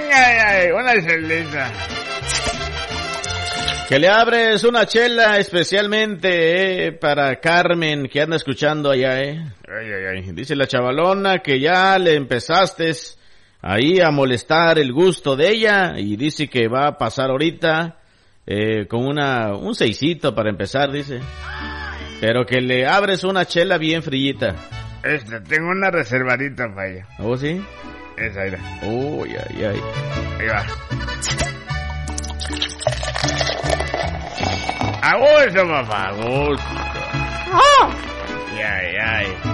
Ay, una cerveza. Que le abres una chela especialmente para Carmen, que anda escuchando allá, Ay. Dice la chavalona que ya le empezaste ahí a molestar el gusto de ella y dice que va a pasar ahorita con un 6 para empezar, dice. Pero que le abres una chela bien frillita. Tengo una reservadita para ella. ¿Oh, sí? Esa era. Uy, ay. Ahí va. A gusto, papá, a gusto. Ay.